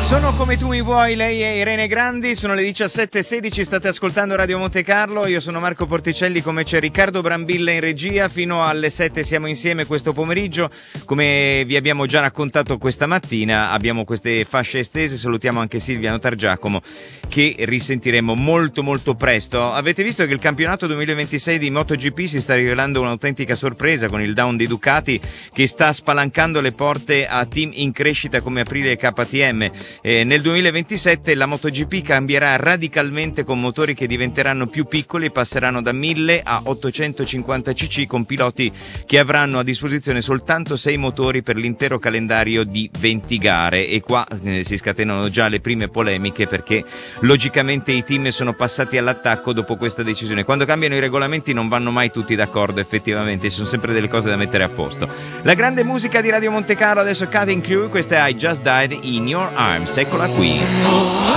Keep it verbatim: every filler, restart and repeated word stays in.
Sono come tu mi vuoi, lei è Irene Grandi, sono le diciassette e sedici, state ascoltando Radio Monte Carlo, io sono Marco Porticelli, come c'è Riccardo Brambilla in regia, fino alle sette siamo insieme questo pomeriggio, come vi abbiamo già raccontato questa mattina, abbiamo queste fasce estese, salutiamo anche Silvia Notargiacomo che risentiremo molto molto presto. Avete visto che il campionato duemilaventisei di MotoGP si sta rivelando un'autentica sorpresa con il down di Ducati che sta spalancando le porte a team in crescita come Aprilia e K T M. Eh, nel duemilaventisette la MotoGP cambierà radicalmente con motori che diventeranno più piccoli e passeranno da mille a ottocentocinquanta cc con piloti che avranno a disposizione soltanto sei motori per l'intero calendario di venti gare e qua eh, si scatenano già le prime polemiche perché logicamente i team sono passati all'attacco dopo questa decisione. Quando cambiano i regolamenti non vanno mai tutti d'accordo, effettivamente ci sono sempre delle cose da mettere a posto. La grande musica di Radio Monte Carlo, adesso Cutting Crew, questa è I Just Died in Your Arms. Eccola qui.